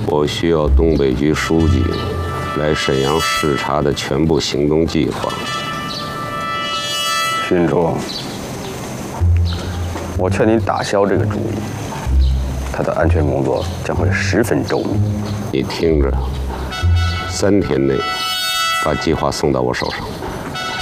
我需要东北局书记来沈阳视察的全部行动计划。 勋主，我劝你打消这个主意，他的安全工作将会十分周密。 你听着，3天内把计划送到我手上。